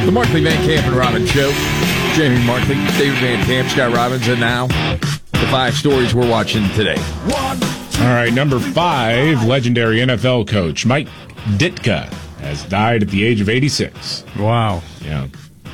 The Markley, Van Camp, and Robbins Show. Jamie Markley, David Van Camp, Scott Robbins, and now the 5 stories we're watching today. All right, number 5, legendary NFL coach Mike Ditka has died at the age of 86. Wow. Yeah.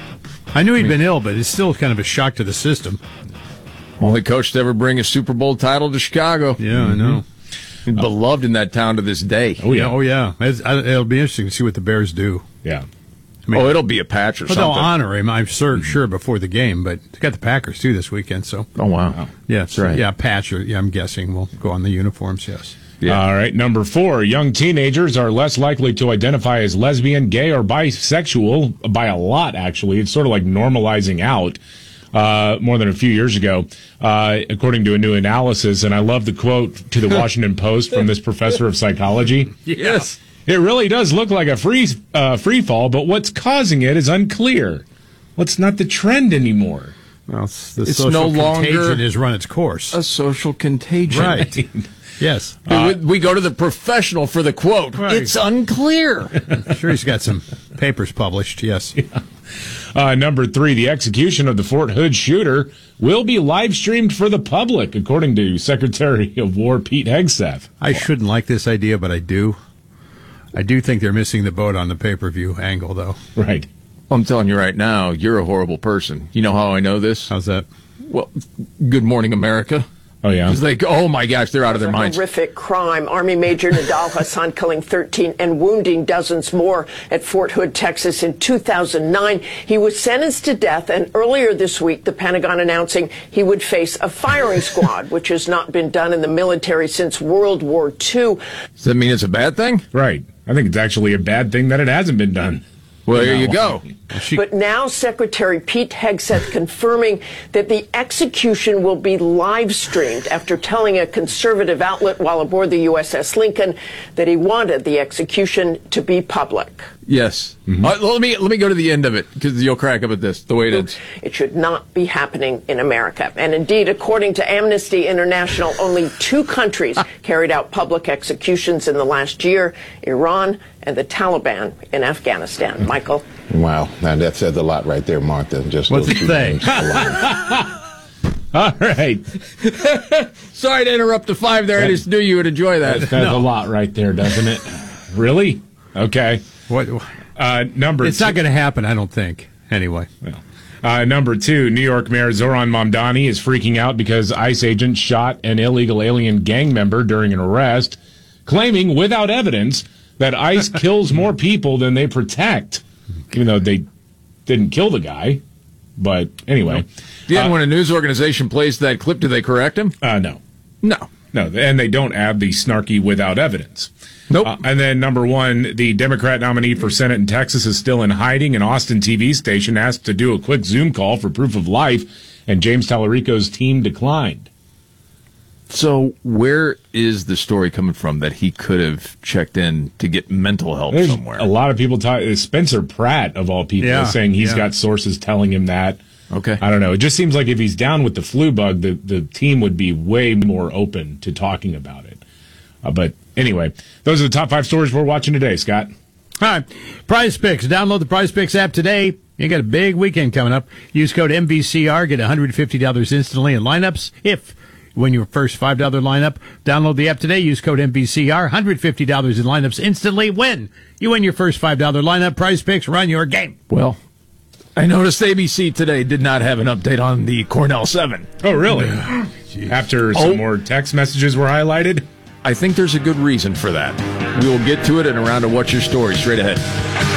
I knew he'd been ill, but it's still kind of a shock to the system. Only coach to ever bring a Super Bowl title to Chicago. Yeah, I know. He's beloved in that town to this day. Oh, yeah. Oh, yeah. It'll be interesting to see what the Bears do. Yeah. I mean, It'll be a patch or but something. they'll honor him, I'm sure, before the game. But they got the Packers, too, this weekend. So. Oh, wow. Yeah, That's right. Yeah, patch, I'm guessing, will go on the uniforms, yes. Yeah. All right, number 4, young teenagers are less likely to identify as lesbian, gay, or bisexual by a lot, actually. It's sort of like normalizing out more than a few years ago, according to a new analysis. And I love the quote to the Washington Post from this professor of psychology. Yes. It really does look like a free fall, but what's causing it is unclear. Well, it's not the trend anymore. Well, It's social no longer contagion has run its course. A social contagion. Right. Yes. We go to the professional for the quote. Right. It's unclear. I'm sure he's got some papers published, yes. Number 3, the execution of the Fort Hood shooter will be live streamed for the public, according to Secretary of War Pete Hegseth. I shouldn't like this idea, but I do. I do think they're missing the boat on the pay-per-view angle, though. Right. I'm telling you right now, you're a horrible person. You know how I know this? How's that? Well, Good Morning America. Oh, yeah. It's like, oh my gosh, they're out of their minds. Horrific crime. Army Major Nadal Hassan killing 13 and wounding dozens more at Fort Hood, Texas in 2009. He was sentenced to death, and earlier this week, the Pentagon announcing he would face a firing squad, which has not been done in the military since World War II. Does that mean it's a bad thing? Right. I think it's actually a bad thing that it hasn't been done. Well, there you go. But now Secretary Pete Hegseth confirming that the execution will be live streamed after telling a conservative outlet while aboard the USS Lincoln that he wanted the execution to be public. Yes. Let me go to the end of it, because you'll crack up at this, the way it ends. It should not be happening in America. And indeed, according to Amnesty International, only 2 countries carried out public executions in the last year, Iran and the Taliban in Afghanistan. Michael? Wow. Now, that says a lot right there, Martha. Just What's those it 2 say? names alone. All right. Sorry to interrupt the 5 there. I just knew you would enjoy that. That's a lot right there, doesn't it? Really? Okay. What? Number It's 2. not going to happen, I don't think. Anyway. Number 2, New York Mayor Zoran Mamdani is freaking out because ICE agents shot an illegal alien gang member during an arrest, claiming without evidence that ICE kills more people than they protect, even though they didn't kill the guy. But anyway. Again, when a news organization plays that clip, do they correct him? No. No. No, and they don't add the snarky without evidence. Nope. And then number 1, the Democrat nominee for Senate in Texas is still in hiding. An Austin TV station asked to do a quick Zoom call for proof of life, and James Tallarico's team declined. So where is the story coming from that he could have checked in to get mental help There's somewhere? a lot of people talk. Spencer Pratt, of all people, Yeah, is saying he's yeah. got sources telling him that. Okay. I don't know. It just seems like if he's down with the flu bug, the team would be way more open to talking about it. But anyway, those are the top 5 stories we're watching today, Scott. All right. Prize Picks. Download the Prize Picks app today. You got a big weekend coming up. Use code MVCR. Get $150 instantly in lineups if you win your first $5 lineup. Download the app today. Use code MVCR. $150 in lineups instantly when you win your first $5 lineup. Prize Picks. Run your game. Well, I noticed ABC today did not have an update on the Cornell 7. Oh, really? After some more text messages were highlighted? I think there's a good reason for that. We will get to it in a round of What's Your Story straight ahead.